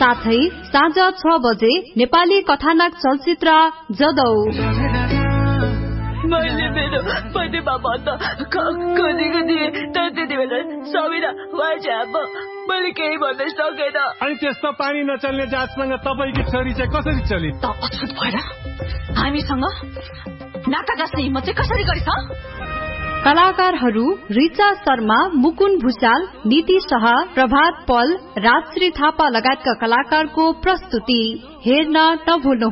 साथै साँझ 6 बजे नेपाली कथानक चलचित्र जदौ। मैले मेरो पतिमा भन्दा खोजेको थिएँ तर त्यति बेला सबिना वाइजाब मैले केही भन्दै सकेन। अनि त्यस्तो पानी नचल्ने जातसँग तपाईकी छोरी चाहिँ कसरी चली? त अछुत भएर हामीसँग नाका गास्ने हिम्मत चाहिँ कसरी गरिस? कलाकारहरू रिचा शर्मा, मुकुन भुषाल, नीति शाह, प्रभात पल, राजश्री थापा लगायतका कलाकारको प्रस्तुति हेर्न नभुल्नु।